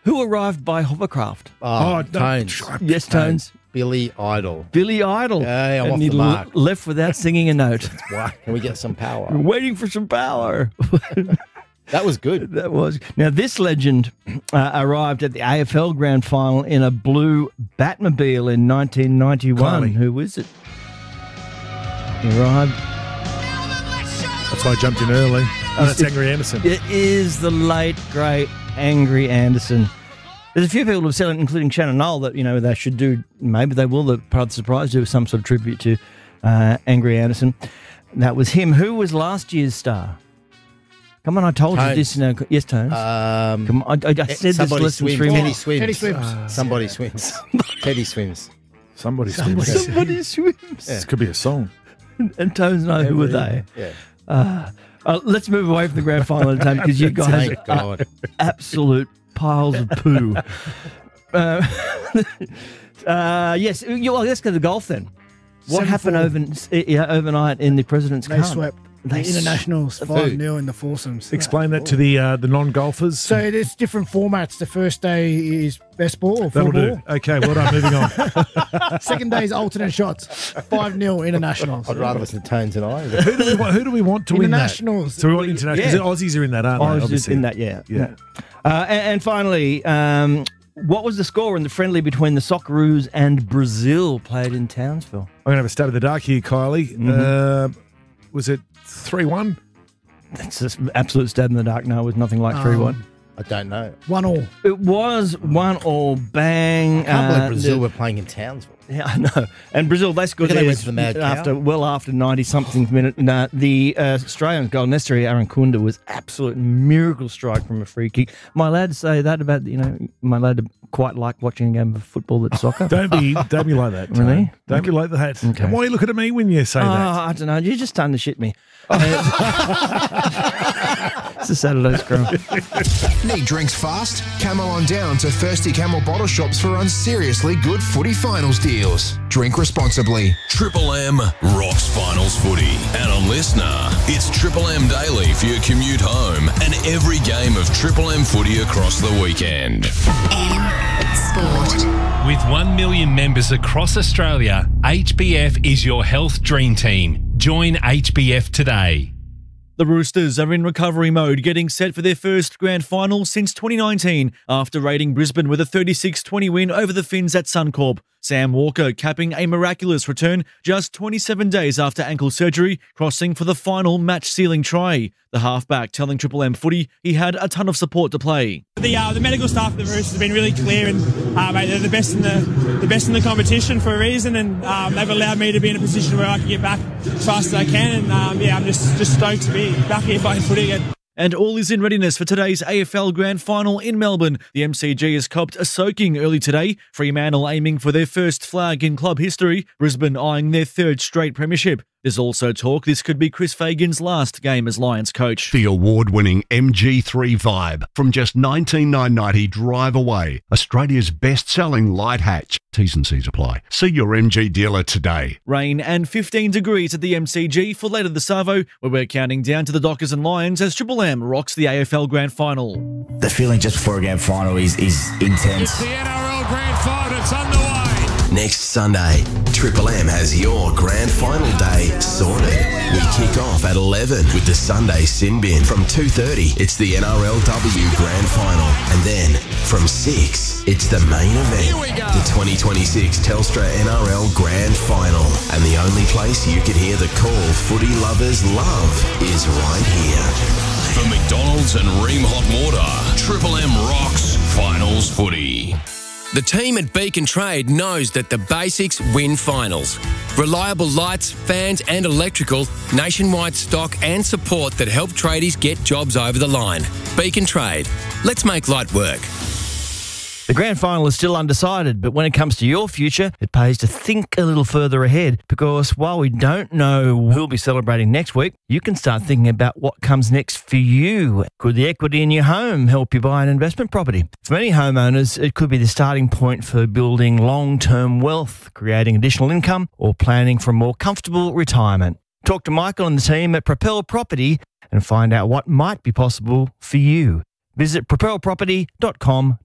Who arrived by hovercraft? Tones. Yes, Tones. Billy Idol. Billy Idol. Yeah, I'm and off he the mark. left without singing a note. Why? Can we get some power? We're waiting for some power. That was good. That was. Now, this legend arrived at the AFL Grand Final in a blue Batmobile in 1991. Carly. Who is it? He arrived. That's why I jumped in early. Oh, that's Angry Anderson. It is the late, great Angry Anderson. There's a few people who've said it, including Shannon Knoll, that, you know, they should do, maybe they will, part of the surprise, do some sort of tribute to Angry Anderson. That was him. Who was last year's star? Come on, I told you this. Yes, Tones. Come on, I said this less than 3 minutes. Teddy swims. Somebody swims. Teddy swims. Somebody swims. Somebody swims. This could be a song. And Tones know who are they. Yeah. Let's move away from the grand final in time because you guys Thank God. absolute piles of poo. Yes, well, let's go to golf then. What happened overnight in the President's Cup? They swept the internationals 5-0 in the foursomes. Explain that to the non-golfers. So there's different formats. The first day is best ball or full That'll ball. do. Okay, well done. Moving on. Second day is alternate shots. 5-0 internationals. I'd rather listen to Tones and I. Who do we want to win that? Internationals. So we want international. Yeah. Aussies are in that, aren't they? I was just Obviously. in that, yeah. Yeah. And finally, what was the score in the friendly between the Socceroos and Brazil played in Townsville? I'm going to have a stab at the dark here, Kylie. Was it 3-1? That's just an absolute stab in the dark. No, it was nothing like 3-1. I don't know. 1-1. It was 1-1 bang. I can't believe Brazil were playing in Townsville. Yeah, I know. And Brazil, they scored Look at they theirs went to the Mad Cow. after 90-something minute. The Australian goal, Nestori Arankunda, was absolute miracle strike from a free kick. Am I allowed to say that about, am I allowed to quite like watching a game of football that's soccer? Don't be like that. Tom. Really? Don't be like that. Okay. And why are you looking at me when you say that? I don't know. You're just starting to shit me. It's a Saturday scrum. Need drinks fast? Camel on down to Thirsty Camel bottle shops for unseriously good footy finals deals. Drink responsibly. Triple M rocks finals footy. And a listener, it's Triple M Daily for your commute home and every game of Triple M footy across the weekend. Sport. With 1 million members across Australia, HBF is your health dream team. Join HBF today. The Roosters are in recovery mode, getting set for their first grand final since 2019 after raiding Brisbane with a 36-20 win over the Finns at Suncorp. Sam Walker capping a miraculous return just 27 days after ankle surgery, crossing for the final match-sealing try. The halfback telling Triple M footy he had a ton of support to play. The medical staff of the Roosters have been really clear, and mate, they're the best in the competition for a reason, and they've allowed me to be in a position where I can get back as fast as I can. And I'm just stoked to be back here playing footy again. And all is in readiness for today's AFL Grand Final in Melbourne. The MCG has copped a soaking early today. Fremantle aiming for their first flag in club history. Brisbane eyeing their third straight premiership. There's also talk this could be Chris Fagan's last game as Lions coach. The award-winning MG3 Vibe from just $19,990 drive away. Australia's best-selling light hatch. T's and C's apply. See your MG dealer today. Rain and 15 degrees at the MCG for later this Savo, where we're counting down to the Dockers and Lions as Triple M rocks the AFL Grand Final. The feeling just before a grand final is intense. It's the NRL Grand Final. It's underway. Next Sunday, Triple M has your grand final day sorted. We kick off at 11 with the Sunday Sin Bin. From 2:30, it's the NRLW Grand Final. And then from 6, it's the main event, the 2026 Telstra NRL Grand Final. And the only place you can hear the call footy lovers love is right here. For McDonald's and Ream Hot Water, Triple M rocks finals footy. The team at Beacon Trade knows that the basics win finals. Reliable lights, fans and electrical, nationwide stock and support that help tradies get jobs over the line. Beacon Trade. Let's make light work. The grand final is still undecided, but when it comes to your future, it pays to think a little further ahead, because while we don't know who'll be celebrating next week, you can start thinking about what comes next for you. Could the equity in your home help you buy an investment property? For many homeowners, it could be the starting point for building long-term wealth, creating additional income, or planning for a more comfortable retirement. Talk to Michael and the team at Propel Property and find out what might be possible for you. Visit propelproperty.com.au.